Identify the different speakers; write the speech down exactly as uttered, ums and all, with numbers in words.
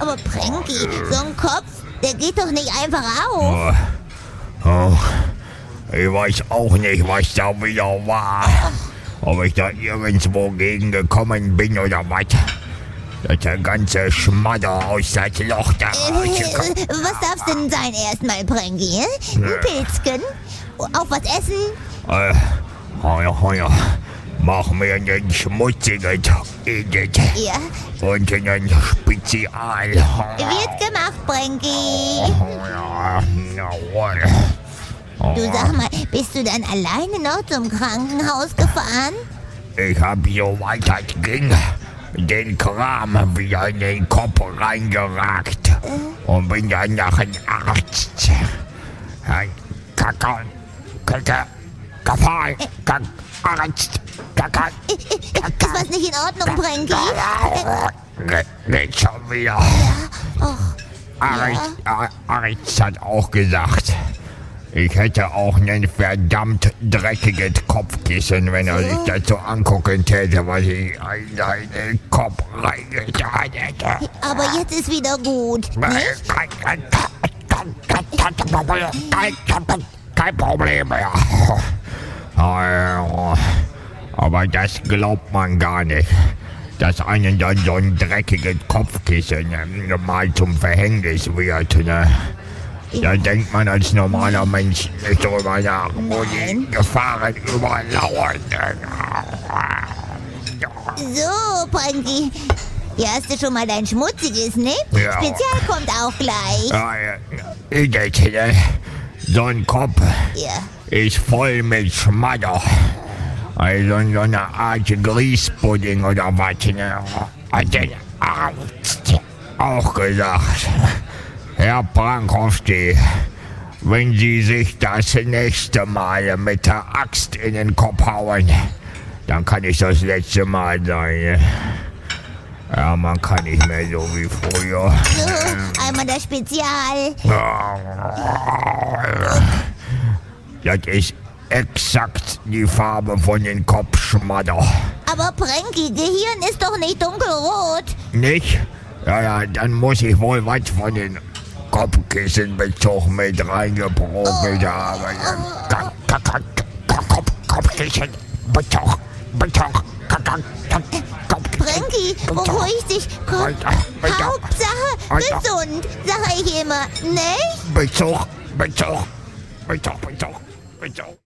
Speaker 1: Aber Pranky, so ein Kopf, der geht doch nicht einfach auf.
Speaker 2: Oh, oh, ich weiß auch nicht, was da wieder war. Ob ich da irgendwo gegen gekommen bin oder was. Dass der ganze Schmadder aus das Loch da rausgekommen.
Speaker 1: Äh, was darf's denn sein erstmal, Pranky? Äh? Ein Pilzchen? Auch was essen?
Speaker 2: Äh, heuer, heuer. Mach mir einen schmutzigen Edit.
Speaker 1: Ja.
Speaker 2: Und einen Spezial.
Speaker 1: Wird gemacht, Pranky.
Speaker 2: Ja, jawohl.
Speaker 1: Du sag mal, bist du dann alleine noch zum Krankenhaus gefahren?
Speaker 2: Ich hab so weiter ging den Kram wieder in den Kopf reingeragt. Äh? Und bin dann nach dem Arzt. Kaka, Kaka, Kaffee, Kaka, Arzt, Kaka.
Speaker 1: Ist was nicht in Ordnung, Pranky?
Speaker 2: Geht schon wieder.
Speaker 1: Ja, och.
Speaker 2: Arzt, ja. Arzt hat auch gesagt, ich hätte auch einen verdammt dreckiges Kopfkissen, wenn er sich das so angucken täte, was ich in seinen Kopf reingetan hätte.
Speaker 1: Aber jetzt ist wieder gut, nicht?
Speaker 2: Kein Problem mehr. Aber das glaubt man gar nicht, dass einen dann so ein dreckiges Kopfkissen mal zum Verhängnis wird, ne? Da denkt man als normaler Mensch nicht drüber nach, wo die Gefahren überlauern.
Speaker 1: So, Pranky. Hier hast du schon mal dein schmutziges, ne?
Speaker 2: Ja.
Speaker 1: Spezial kommt auch gleich.
Speaker 2: Ja, ja, ich denke, ne? So ein Kopf
Speaker 1: Ja.
Speaker 2: ist voll mit Schmadder. Also so eine Art Grießpudding oder was. Ne? Hat der Arzt auch gesagt. Herr Prankowski, wenn Sie sich das nächste Mal mit der Axt in den Kopf hauen, dann kann ich das letzte Mal sein. Ja, man kann nicht mehr so wie früher.
Speaker 1: So, einmal das Spezial.
Speaker 2: Das ist exakt die Farbe von den Kopfschmadder.
Speaker 1: Aber Pranky, Gehirn ist doch nicht dunkelrot.
Speaker 2: Nicht? Ja, ja, dann muss ich wohl was von den Kopfkissenbezug mit reingeprobelt haben. Kopfkissenbezug, Bezug,
Speaker 1: Pranky, beruhig dich. Komm. Hauptsache gesund, sag ich immer, nicht?
Speaker 2: Bezug, Bezug, Bezug, Bezug, Bezug.